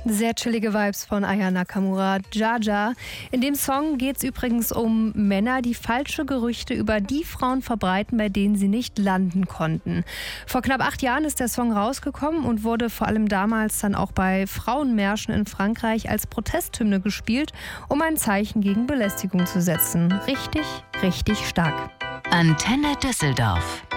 Sehr chillige Vibes von Aya Nakamura, Jaja. In dem Song geht es übrigens um Männer, die falsche Gerüchte über die Frauen verbreiten, bei denen sie nicht landen konnten. Vor knapp 8 Jahren ist der Song rausgekommen und wurde vor allem damals dann auch bei Frauenmärschen in Frankreich als Protesthymne gespielt, um ein Zeichen gegen Belästigung zu setzen. Richtig, richtig stark. Antenne Düsseldorf.